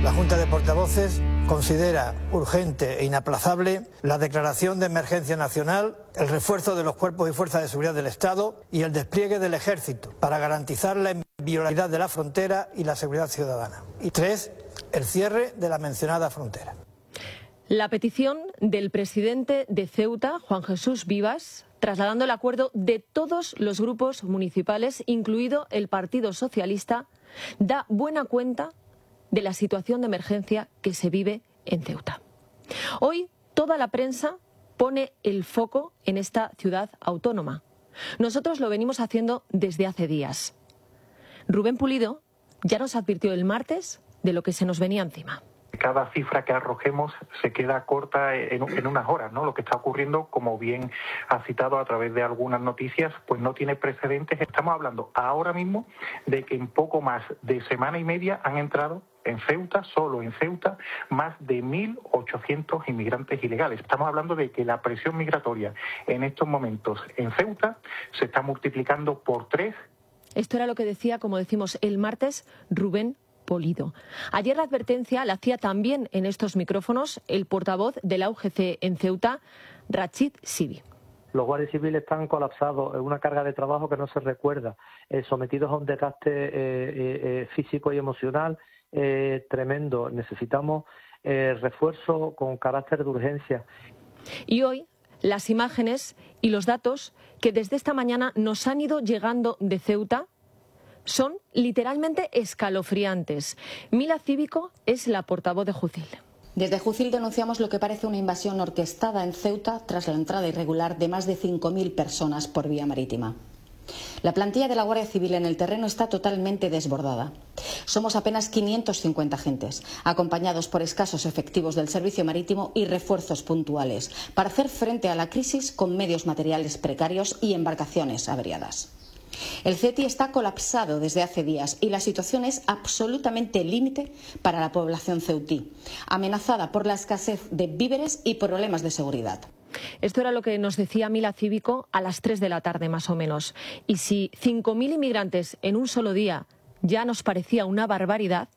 La Junta de Portavoces considera urgente e inaplazable la declaración de emergencia nacional, el refuerzo de los cuerpos y fuerzas de seguridad del Estado y el despliegue del Ejército para garantizar la inviolabilidad de la frontera y la seguridad ciudadana. Y 3, el cierre de la mencionada frontera. La petición del presidente de Ceuta, Juan Jesús Vivas, trasladando el acuerdo de todos los grupos municipales, incluido el Partido Socialista, da buena cuenta de la situación de emergencia que se vive en Ceuta. Hoy toda la prensa pone el foco en esta ciudad autónoma. Nosotros lo venimos haciendo desde hace días. Rubén Pulido ya nos advirtió el martes de lo que se nos venía encima. Cada cifra que arrojemos se queda corta en unas horas, ¿no? Lo que está ocurriendo, como bien ha citado a través de algunas noticias, pues no tiene precedentes. Estamos hablando ahora mismo de que en poco más de semana y media han entrado en Ceuta, solo en Ceuta, más de 1.800 inmigrantes ilegales. Estamos hablando de que la presión migratoria en estos momentos en Ceuta se está multiplicando por 3. Esto era lo que decía, como decimos, el martes Rubén Pulido. Ayer la advertencia la hacía también en estos micrófonos el portavoz de la UGC en Ceuta, Rachid Sibi. Los guardias civiles están colapsados, es una carga de trabajo que no se recuerda, sometidos a un desgaste físico y emocional tremendo. Necesitamos refuerzo con carácter de urgencia. Y hoy las imágenes y los datos que desde esta mañana nos han ido llegando de Ceuta son literalmente escalofriantes. Mila Cívico es la portavoz de Jucil. Desde Jucil denunciamos lo que parece una invasión orquestada en Ceuta tras la entrada irregular de más de 5.000 personas por vía marítima. La plantilla de la Guardia Civil en el terreno está totalmente desbordada. Somos apenas 550 agentes, acompañados por escasos efectivos del servicio marítimo y refuerzos puntuales, para hacer frente a la crisis con medios materiales precarios y embarcaciones averiadas. El CETI está colapsado desde hace días y la situación es absolutamente límite para la población ceutí, amenazada por la escasez de víveres y problemas de seguridad. Esto era lo que nos decía Mila Cívico a las 3 de la tarde más o menos. Y si 5.000 inmigrantes en un solo día ya nos parecía una barbaridad,